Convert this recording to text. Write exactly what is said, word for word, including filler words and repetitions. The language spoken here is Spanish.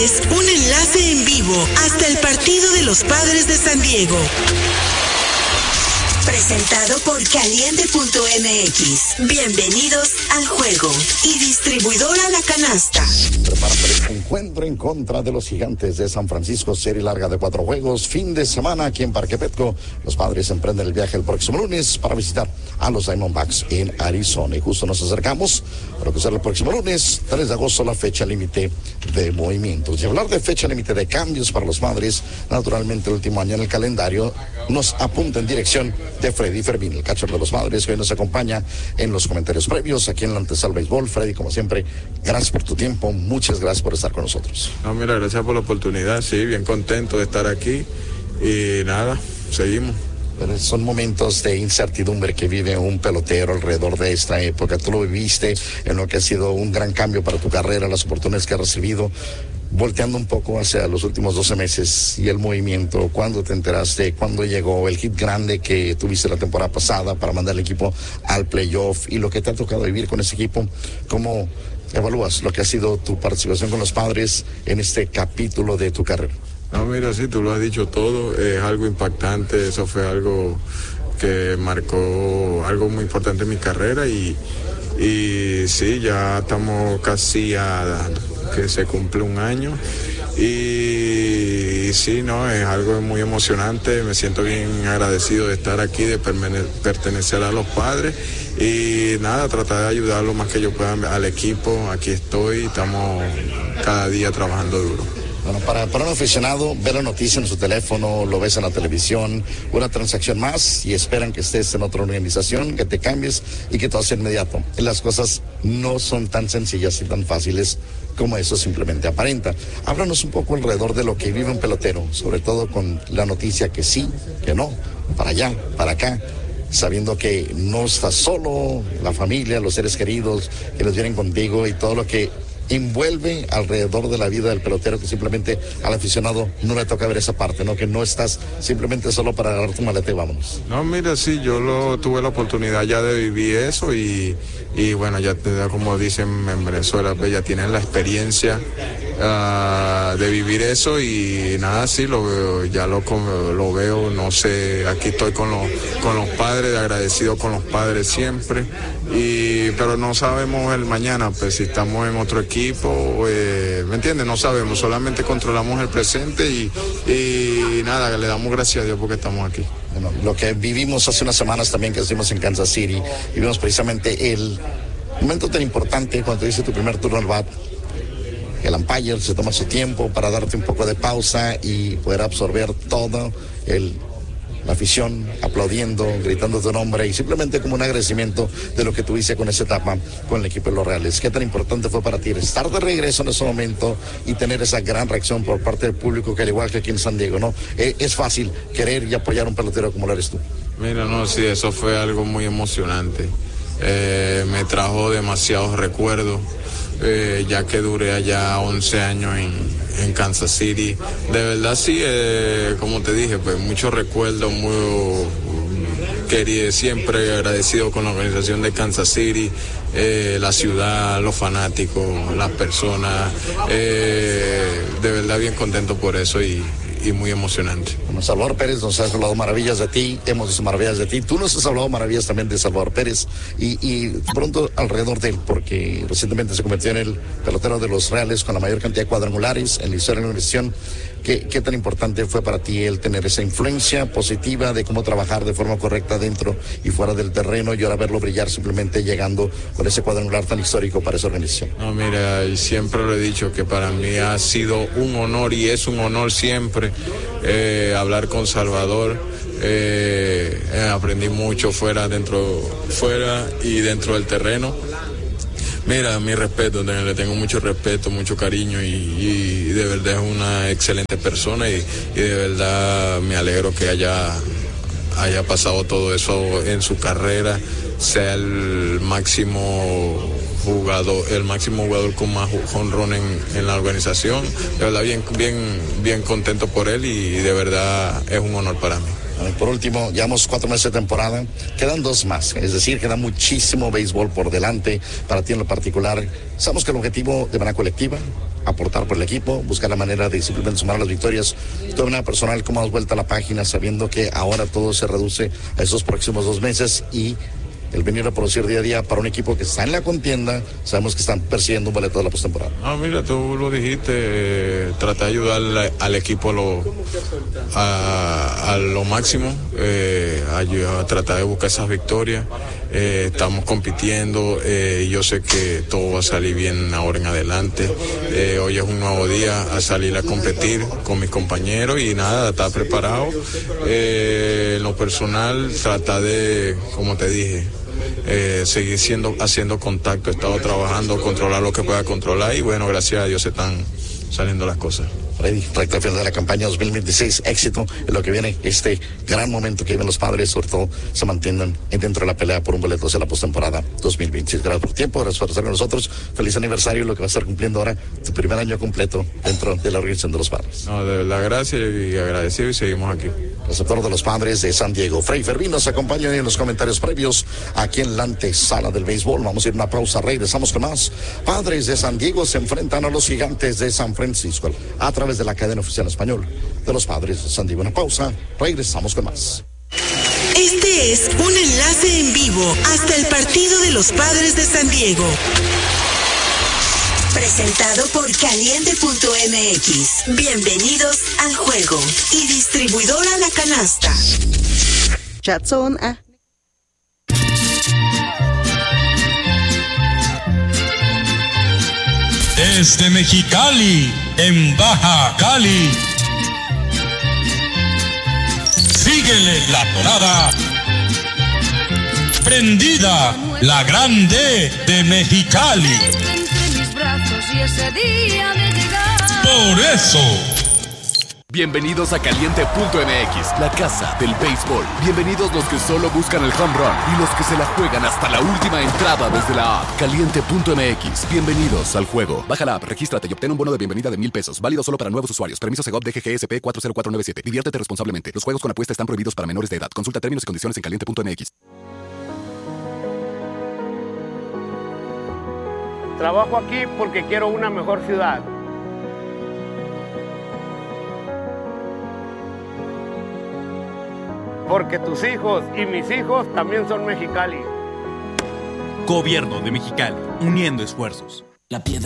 ustedes un enlace en vivo hasta el partido de los Padres de San Diego. Presentado por Caliente punto M X. Bienvenidos al juego. Y distribuidora La Canasta. Prepárate el encuentro en contra de los Gigantes de San Francisco. Serie larga de cuatro juegos. Fin de semana aquí en Parque Petco. Los Padres emprenden el viaje el próximo lunes para visitar a los Diamondbacks en Arizona. Y justo nos acercamos para que será el próximo lunes, tres de agosto, la fecha límite de movimientos. Y hablar de fecha límite de cambios para los Padres, naturalmente el último año en el calendario nos apunta en dirección de Freddy Fermín, el catcher de los Padres, que hoy nos acompaña en los comentarios previos aquí en la Antesala Béisbol. Freddy, como siempre, gracias por tu tiempo, muchas gracias por estar con nosotros. No, mira, gracias por la oportunidad, sí, bien contento de estar aquí y nada, seguimos. Pero son momentos de incertidumbre que vive un pelotero alrededor de esta época. Tú lo viviste en lo que ha sido un gran cambio para tu carrera, las oportunidades que has recibido. Volteando un poco hacia los últimos doce meses y el movimiento, ¿cuándo te enteraste? ¿Cuándo llegó el hit grande que tuviste la temporada pasada para mandar al equipo al playoff? Y lo que te ha tocado vivir con ese equipo, ¿cómo evalúas lo que ha sido tu participación con los Padres en este capítulo de tu carrera? No, mira, sí, tú lo has dicho todo, es algo impactante, eso fue algo que marcó algo muy importante en mi carrera y, y sí, ya estamos casi a que se cumple un año y, y sí, no, es algo muy emocionante, me siento bien agradecido de estar aquí, de pertenecer a los Padres y nada, tratar de ayudar lo más que yo pueda al equipo, aquí estoy, estamos cada día trabajando duro. Bueno, para, para un aficionado, ver la noticia en su teléfono, lo ves en la televisión, una transacción más y esperan que estés en otra organización, que te cambies y que todo sea inmediato. Las cosas no son tan sencillas y tan fáciles como eso simplemente aparenta. Háblanos un poco alrededor de lo que vive un pelotero, sobre todo con la noticia que sí, que no, para allá, para acá, sabiendo que no estás solo, la familia, los seres queridos que los vienen contigo y todo lo que envuelve alrededor de la vida del pelotero, que simplemente al aficionado no le toca ver esa parte, ¿no? Que no estás simplemente solo para agarrar tu maleta y vámonos. No, mira, sí, yo lo tuve la oportunidad ya de vivir eso y, y bueno, ya como dicen en Venezuela, pues ya tienen la experiencia uh, de vivir eso y nada, sí, lo veo, ya lo, lo veo, no sé, aquí estoy con los, con los Padres, agradecido con los Padres siempre, y, pero no sabemos el mañana, pues si estamos en otro equipo, eh, ¿me entiendes? No sabemos, solamente controlamos el presente y, y nada, le damos gracias a Dios porque estamos aquí. Bueno, lo que vivimos hace unas semanas también que estuvimos en Kansas City, vivimos precisamente el momento tan importante cuando dice tu primer turno al bat. El umpire se toma su tiempo para darte un poco de pausa y poder absorber todo el... la afición aplaudiendo, gritando tu nombre y simplemente como un agradecimiento de lo que tuviste con esa etapa con el equipo de los Reales. ¿Qué tan importante fue para ti estar de regreso en ese momento y tener esa gran reacción por parte del público que al igual que aquí en San Diego, ¿no? Es, es fácil querer y apoyar a un pelotero como lo eres tú. Mira, no, sí, eso fue algo muy emocionante. Eh, me trajo demasiados recuerdos, eh, ya que duré allá once años en... en Kansas City. De verdad sí, eh, como te dije, pues muchos recuerdos, muy querido, siempre agradecido con la organización de Kansas City, eh, la ciudad, los fanáticos, las personas, eh, de verdad bien contento por eso y, y muy emocionante. Bueno, Salvador Pérez nos has hablado maravillas de ti, hemos visto maravillas de ti, tú nos has hablado maravillas también de Salvador Pérez y, y pronto alrededor de él, porque recientemente se convirtió en el pelotero de los Reales con la mayor cantidad de cuadrangulares en la historia de la organización. ¿Qué, qué tan importante fue para ti el tener esa influencia positiva de cómo trabajar de forma correcta dentro y fuera del terreno y ahora verlo brillar simplemente llegando con ese cuadrangular tan histórico para esa organización? No, mira, siempre lo he dicho que para mí ha sido un honor y es un honor siempre eh, hablar con Salvador. Eh, eh, aprendí mucho fuera, dentro, fuera y dentro del terreno. Mira, mi respeto, le tengo mucho respeto, mucho cariño y, y de verdad es una excelente persona y, y de verdad me alegro que haya, haya pasado todo eso en su carrera, sea el máximo jugador, el máximo jugador con más jonrón en, en la organización. De verdad bien, bien, bien contento por él y de verdad es un honor para mí. Por último, llevamos cuatro meses de temporada, quedan dos más, es decir, queda muchísimo béisbol por delante para ti en lo particular. Sabemos que el objetivo de manera colectiva, aportar por el equipo, buscar la manera de simplemente sumar las victorias. Tú de manera personal, ¿cómo has vuelto a la página sabiendo que ahora todo se reduce a esos próximos dos meses y el venir a producir día a día para un equipo que está en la contienda? Sabemos que están persiguiendo un boleto de la postemporada. Ah, mira, tú lo dijiste, eh, tratar de ayudar al, al equipo a lo, a, a lo máximo, eh, a, a tratar de buscar esas victorias. Eh, estamos compitiendo, eh, yo sé que todo va a salir bien ahora en adelante. Eh, hoy es un nuevo día a salir a competir con mis compañeros y nada, estar preparado. Eh, en lo personal, tratar de, como te dije, Eh, seguir siendo, haciendo contacto, he estado trabajando, controlar lo que pueda controlar y bueno, gracias a Dios se están saliendo las cosas. Freddy, recta final de la campaña dos mil veintiséis, éxito en lo que viene, este gran momento que viven los Padres, sobre todo se mantienen dentro de la pelea por un boleto hacia la postemporada dos mil veintiséis. Gracias por tu tiempo, gracias por estar con nosotros, feliz aniversario, lo que va a estar cumpliendo ahora tu primer año completo dentro de la organización de los Padres. No, de verdad, gracias y agradecido y seguimos aquí. Receptor de los Padres de San Diego, Freddy Fermín, nos acompaña en los comentarios previos aquí en la antesala del béisbol. Vamos a ir a una pausa, regresamos con más. Padres de San Diego se enfrentan a los Gigantes de San Francisco a través de la cadena oficial español de los Padres de San Diego. Una pausa, regresamos con más. Este es un enlace en vivo hasta el partido de los Padres de San Diego. Presentado por Caliente punto M X. Bienvenidos al juego. Y distribuidora La Canasta. Chatson, ah. Desde Mexicali, en Baja Cali. Síguele la tonada. Prendida, la grande de Mexicali. Por eso. Bienvenidos a Caliente punto M X, la casa del béisbol. Bienvenidos los que solo buscan el home run y los que se la juegan hasta la última entrada desde la app. Caliente punto M X, bienvenidos al juego. Baja la app, regístrate y obtén un bono de bienvenida de mil pesos. Válido solo para nuevos usuarios. Permiso Segov D G G S P cuatro cero cuatro nueve siete. Diviértete responsablemente. Los juegos con apuesta están prohibidos para menores de edad. Consulta términos y condiciones en Caliente punto M X. Trabajo aquí porque quiero una mejor ciudad. Porque tus hijos y mis hijos también son Mexicali. Gobierno de Mexicali, uniendo esfuerzos. La piedra.